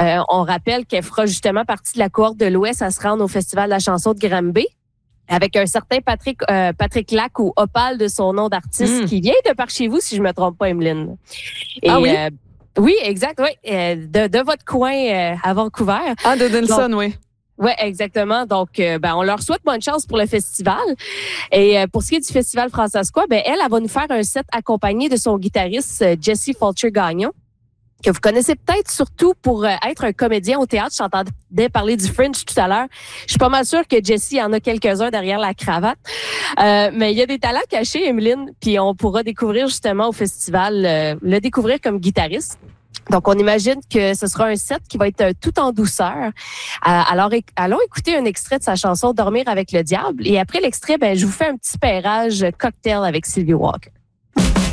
On rappelle qu'elle fera justement partie de la cohorte de l'Ouest à se rendre au Festival de la chanson de Granby avec un certain Patrick Lac ou Opal de son nom d'artiste qui vient de par chez vous, si je me trompe pas, Emeline. Et, oui? Oui, exact, oui. De votre coin à Vancouver. Ah, de Nelson, oui. Oui, exactement. Donc, on leur souhaite bonne chance pour le festival. Et pour ce qui est du Festival Francescois, elle va nous faire un set accompagné de son guitariste Jesse Fulcher-Gagnon, que vous connaissez peut-être surtout pour être un comédien au théâtre. J'entendais parler du Fringe tout à l'heure. Je suis pas mal sûre que Jesse en a quelques-uns derrière la cravate. Mais il y a des talents cachés, Emeline, puis on pourra découvrir justement au festival, le découvrir comme guitariste. Donc, on imagine que ce sera un set qui va être tout en douceur. Alors, allons écouter un extrait de sa chanson « Dormir avec le diable ». Et après l'extrait, je vous fais un petit pairage cocktail avec Sylvie Walker.